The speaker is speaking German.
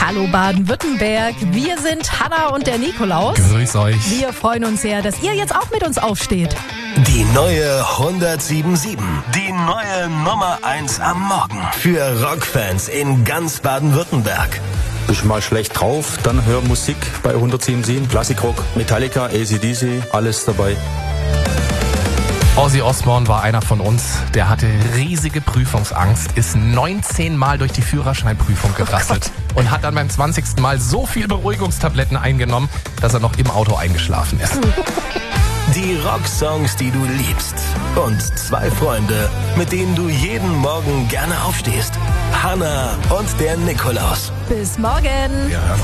Hallo Baden-Württemberg, wir sind Hanna und der Nikolaus. Grüß euch. Wir freuen uns sehr, dass ihr jetzt auch mit uns aufsteht. Die neue 107.7. Die neue Nummer 1 am Morgen. Für Rockfans in ganz Baden-Württemberg. Bist mal schlecht drauf, dann hör Musik bei 107.7. Klassikrock, Metallica, AC/DC, alles dabei. Ozzy Osbourne war einer von uns, der hatte riesige Prüfungsangst, ist 19 Mal durch die Führerscheinprüfung gerasselt und hat dann beim 20. Mal so viel Beruhigungstabletten eingenommen, dass er noch im Auto eingeschlafen ist. Die Rocksongs, die du liebst. Und 2 Freunde, mit denen du jeden Morgen gerne aufstehst. Hanna und der Nikolaus. Bis morgen.